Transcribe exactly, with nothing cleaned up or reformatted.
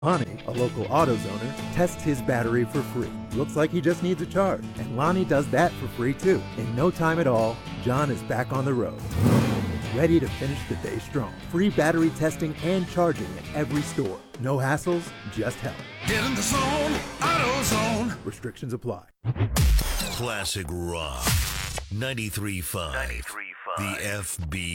Lonnie, a local AutoZoner, tests his battery for free. Looks like he just needs a charge. And Lonnie does that for free too. In no time at all, John is back on the road. Ready to finish the day strong. Free battery testing and charging at every store. No hassles, just help. Get in the zone, AutoZone. Restrictions apply. Classic rock. ninety-three point five. The F B